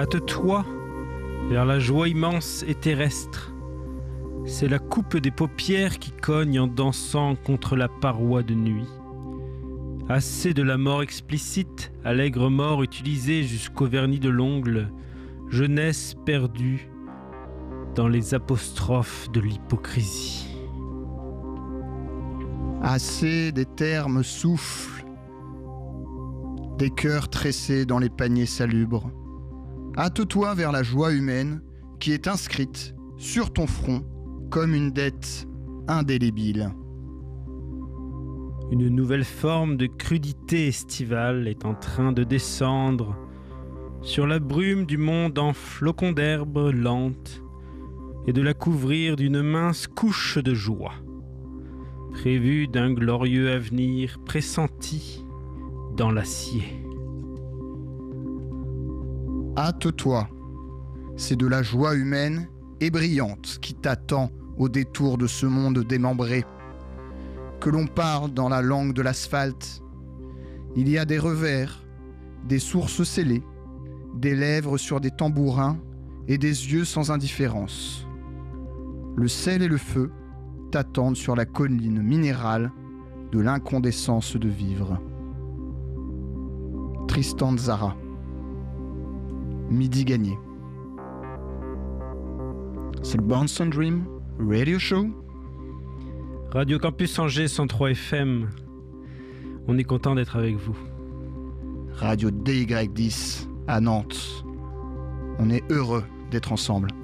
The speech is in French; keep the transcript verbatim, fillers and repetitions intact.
Hâte-toi vers la joie immense et terrestre. C'est la coupe des paupières qui cogne en dansant contre la paroi de nuit. Assez de la mort explicite, allègre mort utilisée jusqu'au vernis de l'ongle, jeunesse perdue dans les apostrophes de l'hypocrisie. Assez des termes souffles, des cœurs tressés dans les paniers salubres. Hâte-toi vers la joie humaine qui est inscrite sur ton front comme une dette indélébile. Une nouvelle forme de crudité estivale est en train de descendre sur la brume du monde en flocons d'herbe lente et de la couvrir d'une mince couche de joie, prévue d'un glorieux avenir pressenti dans l'acier. Hâte-toi, c'est de la joie humaine et brillante qui t'attend au détour de ce monde démembré. Que l'on parle dans la langue de l'asphalte, il y a des revers, des sources scellées, des lèvres sur des tambourins et des yeux sans indifférence. Le sel et le feu t'attendent sur la colline minérale de l'incandescence de vivre. Tristan Tzara. Midi gagné. C'est le Bounce and Dream Radio Show. Radio Campus Angers cent trois F M. On est content d'être avec vous. Radio D Y dix à Nantes. On est heureux d'être ensemble.